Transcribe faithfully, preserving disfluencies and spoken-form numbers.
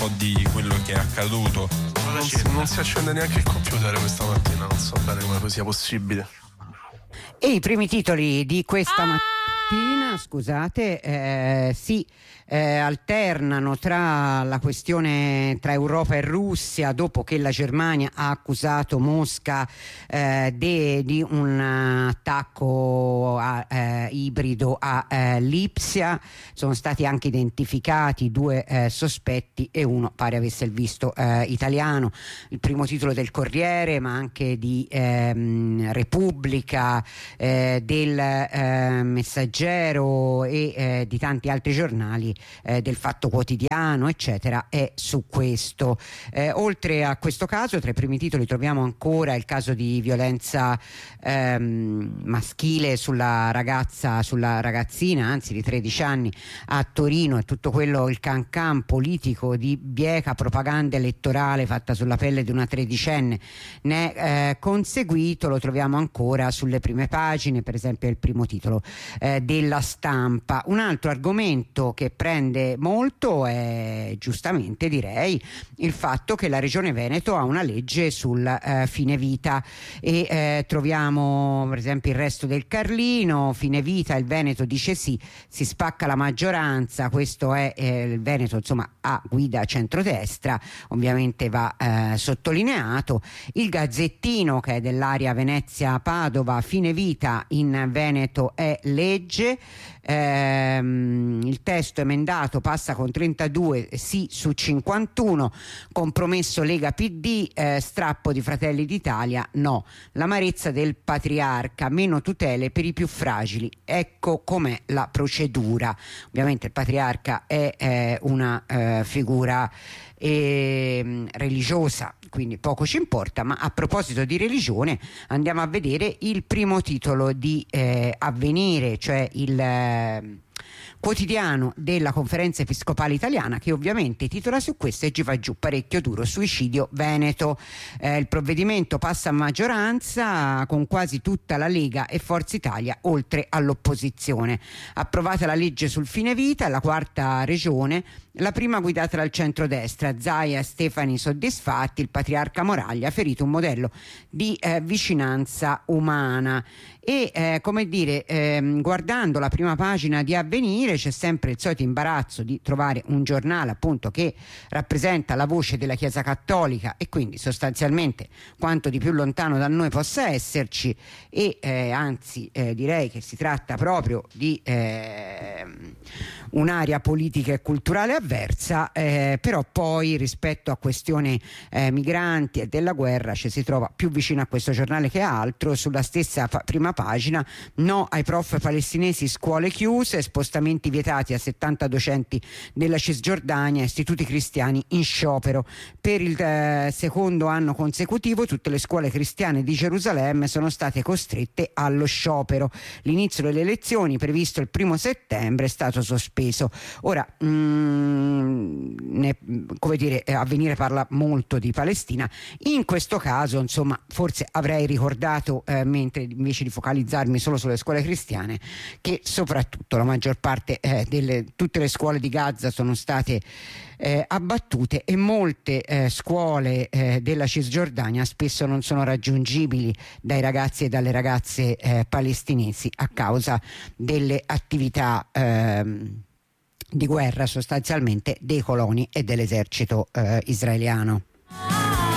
po' di quello che è accaduto. Non si, non si accende neanche il computer questa mattina, non so bene come sia possibile. E i primi titoli di questa mattina, scusate, eh, si eh, alternano tra la questione tra Europa e Russia, dopo che la Germania ha accusato Mosca eh, de, di un attacco a, eh, ibrido a eh, Lipsia. Sono stati anche identificati due eh, sospetti e uno pare avesse il visto eh, italiano. Il primo titolo del Corriere, ma anche di ehm, Repubblica, eh, del eh, Messaggero e eh, di tanti altri giornali, eh, del Fatto Quotidiano, eccetera, è su questo. Eh, oltre a questo caso, tra i primi titoli troviamo ancora il caso di violenza ehm, maschile sulla ragazza, sulla ragazzina, anzi di tredici anni, a Torino, e tutto quello, il cancan politico di bieca propaganda elettorale fatta sulla pelle di una tredicenne ne è eh, conseguito. Lo troviamo ancora sulle prime pagine, per esempio il primo titolo eh, della Stampa. Un altro argomento che prende molto è, giustamente direi, il fatto che la Regione Veneto ha una legge sul eh, fine vita, e eh, troviamo per esempio il Resto del Carlino: fine vita, il Veneto dice sì, si spacca la maggioranza. Questo è eh, il Veneto, insomma, a guida centrodestra, ovviamente va eh, sottolineato. Il Gazzettino, che è dell'area Venezia-Padova: fine vita in Veneto è legge. Ehm, il testo emendato passa con trentadue sì su cinquantuno, compromesso Lega P D, eh, strappo di Fratelli d'Italia no. L'amarezza del patriarca: meno tutele per i più fragili, ecco com'è la procedura. Ovviamente il patriarca è eh, una eh, figura eh, religiosa, quindi poco ci importa. Ma a proposito di religione, andiamo a vedere il primo titolo di eh, Avvenire, cioè il eh, quotidiano della Conferenza Episcopale Italiana, che ovviamente titola su questo e ci va giù parecchio duro: suicidio Veneto. Eh, il provvedimento passa a maggioranza con quasi tutta la Lega e Forza Italia, oltre all'opposizione. Approvata la legge sul fine vita, la quarta regione, la prima guidata dal centrodestra. Zaia e Stefani soddisfatti, il patriarca Moraglia ha ferito un modello di eh, vicinanza umana. E eh, come dire, ehm, guardando la prima pagina di Avvenire c'è sempre il solito imbarazzo di trovare un giornale appunto che rappresenta la voce della Chiesa Cattolica, e quindi sostanzialmente quanto di più lontano da noi possa esserci, e eh, anzi eh, direi che si tratta proprio di eh, un'area politica e culturale avversa, eh, però poi rispetto a questione eh, migranti e della guerra ci si trova più vicino a questo giornale che a altro. Sulla stessa fa- prima pagina: no ai prof palestinesi, scuole chiuse, spostamenti vietati a settanta docenti della Cisgiordania, istituti cristiani in sciopero. Per il eh, secondo anno consecutivo tutte le scuole cristiane di Gerusalemme sono state costrette allo sciopero. L'inizio delle lezioni, previsto il primo settembre, è stato sospeso. Ora, mm, ne, come dire, Avvenire parla molto di Palestina. In questo caso, insomma, forse avrei ricordato, eh, mentre invece di focalizzarmi solo sulle scuole cristiane, che soprattutto la maggior parte eh, delle tutte le scuole di Gaza sono state eh, abbattute, e molte eh, scuole eh, della Cisgiordania spesso non sono raggiungibili dai ragazzi e dalle ragazze eh, palestinesi a causa delle attività ehm, di guerra sostanzialmente dei coloni e dell'esercito eh, israeliano.